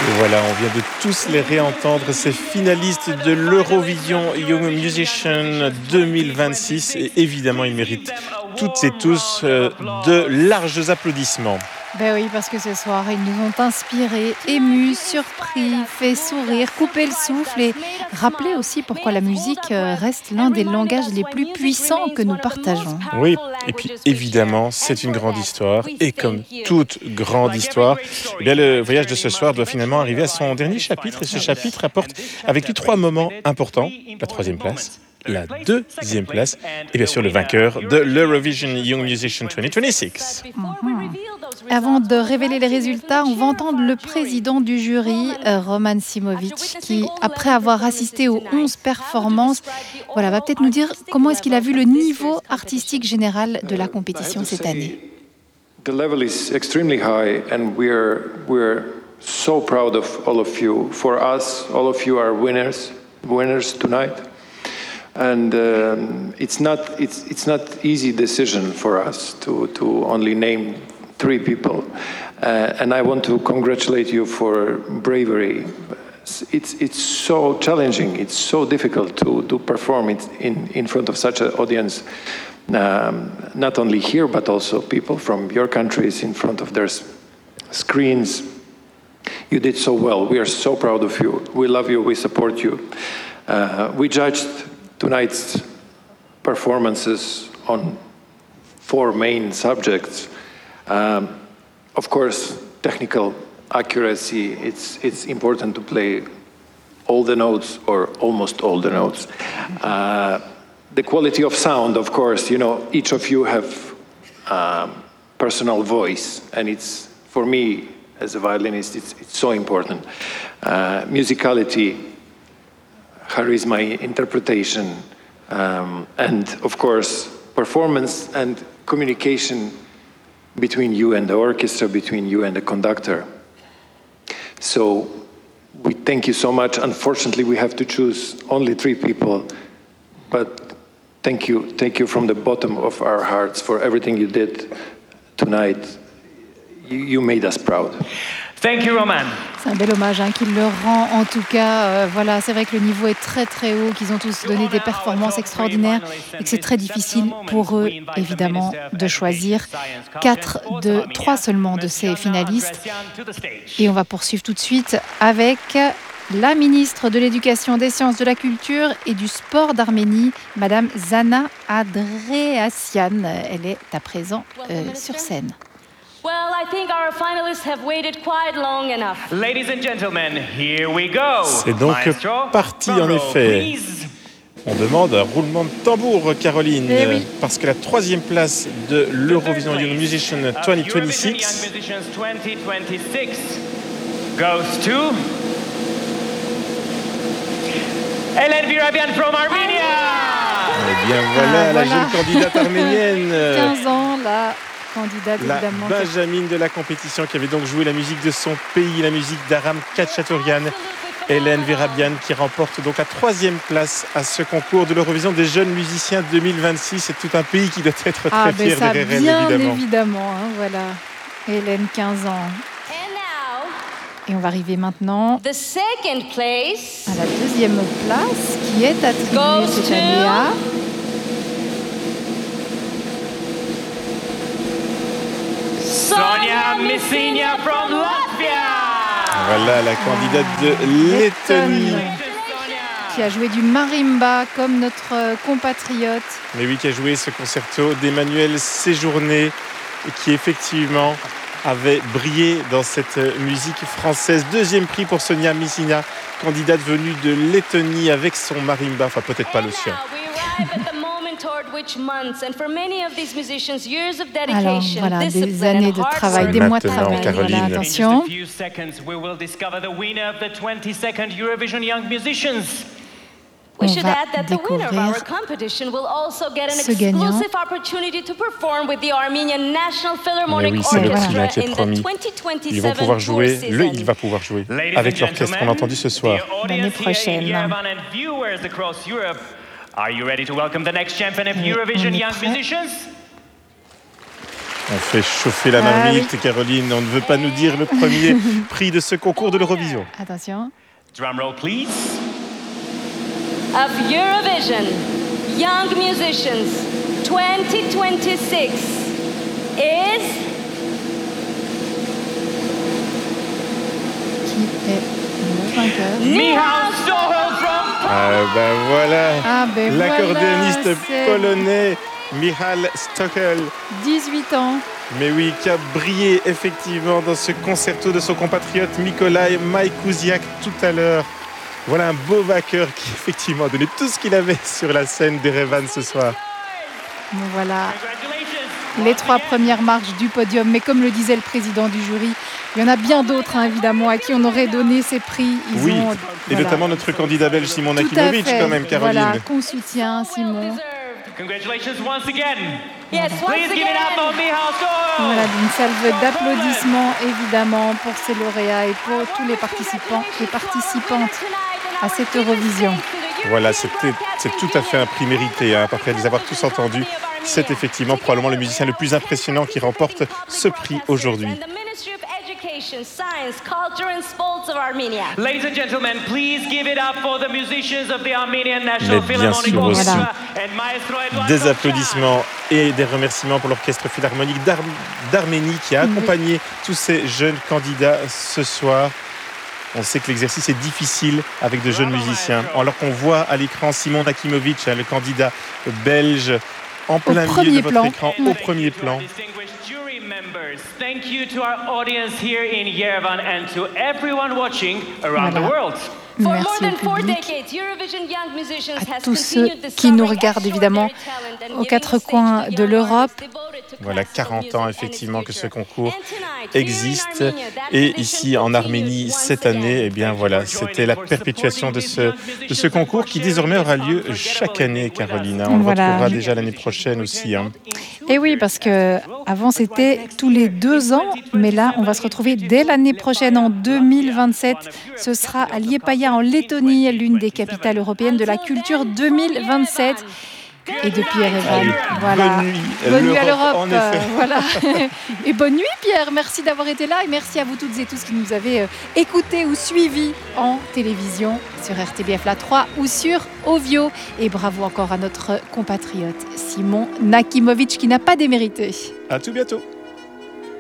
Et voilà, on vient de tous les réentendre, ces finalistes de l'Eurovision Young Musician 2026. Et évidemment, ils méritent toutes et tous de larges applaudissements. Ben oui, parce que ce soir, ils nous ont inspirés, émus, surpris, fait sourire, coupé le souffle et rappelé aussi pourquoi la musique reste l'un des langages les plus puissants que nous partageons. Oui, et puis évidemment, c'est une grande histoire. Et comme toute grande histoire, eh bien, le voyage de ce soir doit finalement arriver à son dernier chapitre. Et ce chapitre apporte avec lui 3 moments importants. La 3e place, la 2e place et bien sûr le vainqueur de l'Eurovision Young Musician 2026. Avant de révéler les résultats, on va entendre le président du jury, Roman Simovic, qui, après avoir assisté aux 11 performances, va peut-être nous dire comment est-ce qu'il a vu le niveau artistique général de la compétition cette année. The level is extremely high and we're so proud of all of you. For us, all of you are winners tonight. And it's not easy decision for us to only name 3 people, and I want to congratulate you for bravery. It's so challenging. It's so difficult to perform it in front of such an audience, not only here but also people from your countries in front of their screens. You did so well. We are so proud of you. We love you. We support you. We judged tonight's performances on 4 main subjects. Of course, technical accuracy, it's important to play all the notes or almost all the notes. The quality of sound, of course, each of you have personal voice, and it's, for me, as a violinist, it's so important. Musicality, charisma, interpretation, and of course, performance and communication between you and the orchestra, between you and the conductor. So we thank you so much. Unfortunately, we have to choose only 3 people, but thank you from the bottom of our hearts for everything you did tonight. You made us proud. Thank you, Roman. C'est un bel hommage qu'il leur rend. En tout cas, c'est vrai que le niveau est très très haut, qu'ils ont tous donné des performances extraordinaires et que c'est très difficile pour eux, évidemment, de choisir 3 seulement de ces finalistes. Et on va poursuivre tout de suite avec la ministre de l'Éducation, des Sciences, de la Culture et du Sport d'Arménie, Madame Zana Andreasyan. Elle est à présent sur scène. Well, I think our finalists have waited quite long enough. Ladies and gentlemen, here we go. C'est donc parti en effet. On demande un roulement de tambour, Caroline, parce que la 3e place de l'Eurovision Young Musician 2026 goes to Hélène Virabian from Armenia. Eh bien voilà, la jeune candidate arménienne. 15 ans, là. Candidate, évidemment. La Benjamine de la compétition qui avait donc joué la musique de son pays, la musique d'Aram Khatchatourian, Hélène Virabian, qui remporte donc la 3e place à ce concours de l'Eurovision des jeunes musiciens 2026. C'est tout un pays qui doit être très fier derrière elle, évidemment. Évidemment, voilà. Hélène, 15 ans. Et on va arriver maintenant The second place à la 2e place qui est attribuée cette année à Sonia Messina from Latvia. Voilà la candidate de Lettonie. Qui a joué du marimba comme notre compatriote. Mais oui, qui a joué ce concerto d'Emmanuel Séjourné et qui effectivement avait brillé dans cette musique française. 2e prix pour Sonia Messina, candidate venue de Lettonie avec son marimba, enfin peut-être pas le sien. Alors voilà, des années de travail, des mois de travail. Caroline. Voilà, attention. On va découvrir ce gagnant. Mais oui, c'est le climat qui est promis. Il va pouvoir jouer avec l'orchestre qu'on a entendu ce soir. L'année prochaine. Are you ready to welcome the next champion of Eurovision Young Musicians? On fait chauffer la marmite, Caroline. On ne veut pas nous dire le premier prix de ce concours de l'Eurovision. Attention. Drum roll, please. Of Eurovision Young Musicians 2026 is Qui est le vainqueur? Michał Stochel from Ah ben voilà, l'accordéoniste voilà, c'est polonais Michał Stochel. 18 ans. Mais oui, qui a brillé effectivement dans ce concerto de son compatriote Mikołaj Majkuziak tout à l'heure. Voilà un beau vainqueur qui effectivement a donné tout ce qu'il avait sur la scène d'Erevan ce soir. Donc voilà Congratulations. les 3 premières marches du podium. Mais comme le disait le président du jury, il y en a bien d'autres évidemment à qui on aurait donné ces prix. Oui, et notamment notre candidat belge Simon Nakimovic quand même, Caroline. Voilà, qu'on soutient, Simon. Congratulations once again. Yes, once Please give it up for Michał Stochel. Voilà, une salve d'applaudissements évidemment pour ces lauréats et pour tous les participants et participantes à cette Eurovision. Voilà, c'est tout à fait un prix mérité, hein, après les avoir tous entendus. C'est effectivement probablement le musicien le plus impressionnant qui remporte ce prix aujourd'hui. Ladies and gentlemen, please give it up for the musicians of the Armenian Mais National bien Philharmonic sûr aussi, Orchestra and Maestro Eduard des Kochan. applaudissements et des remerciements pour l'Orchestre Philharmonique d'Arménie qui a accompagné tous ces jeunes candidats ce soir. On sait que l'exercice est difficile avec de jeunes musiciens. Alors qu'on voit à l'écran Simon Nakimovic, le candidat belge, en plein milieu de votre écran, au premier plan. Distinguished jury members, thank you to our audience here in Yerevan and to everyone watching around the world. Merci au public, à tous ceux qui nous regardent évidemment aux 4 coins de l'Europe. Voilà 40 ans effectivement que ce concours existe. Et ici en Arménie cette année, eh bien voilà, c'était la perpétuation de ce concours qui désormais aura lieu chaque année, Carolina. On le retrouvera déjà l'année prochaine aussi. Hein. Et oui, parce que avant c'était tous les 2 ans, mais là on va se retrouver dès l'année prochaine en 2027. Ce sera à Liepāja en Lettonie, l'une des capitales européennes de la culture 2027. Et depuis Erevan, voilà. Bonne nuit à l'Europe. En effet. Voilà. Et bonne nuit Pierre, merci d'avoir été là et merci à vous toutes et tous qui nous avez écoutés ou suivis en télévision sur RTBF La 3 ou sur Ovio. Et bravo encore à notre compatriote Simon Nakimovic qui n'a pas démérité. À tout bientôt.